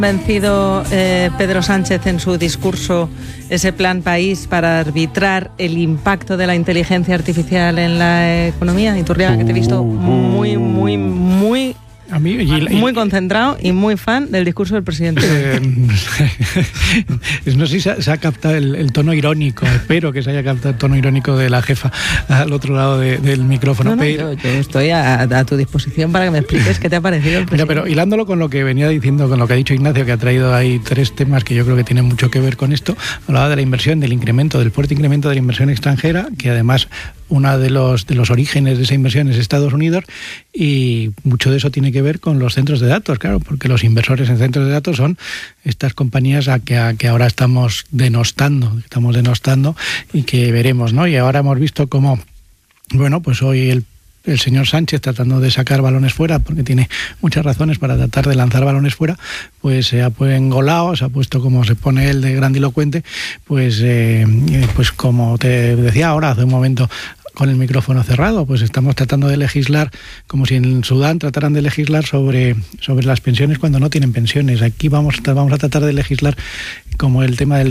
Vencido Pedro Sánchez en su discurso ese plan país para arbitrar el impacto de la inteligencia artificial en la economía. Iturriaga, que te he visto muy concentrado y muy fan del discurso del presidente. No sé si se ha captado el tono irónico, espero que se haya captado el tono irónico de la jefa al otro lado del micrófono. Yo estoy a tu disposición para que me expliques qué te ha parecido el presidente. Mira, pero hilándolo con lo que venía diciendo, con lo que ha dicho Ignacio, que ha traído ahí 3 temas que yo creo que tienen mucho que ver con esto. Hablaba de la inversión, del fuerte incremento de la inversión extranjera, que además uno de los orígenes de esa inversión es Estados Unidos, y mucho de eso tiene que ver con los centros de datos, claro, porque los inversores en centros de datos son estas compañías que ahora estamos denostando y que veremos, ¿no? Y ahora hemos visto cómo, bueno, pues hoy el señor Sánchez, tratando de sacar balones fuera, porque tiene muchas razones para tratar de lanzar balones fuera, pues se ha engolado, se ha puesto, como se pone él, de grandilocuente, pues como te decía ahora, hace un momento, con el micrófono cerrado, pues estamos tratando de legislar como si en Sudán trataran de legislar sobre las pensiones cuando no tienen pensiones. Aquí vamos a tratar de legislar como el tema del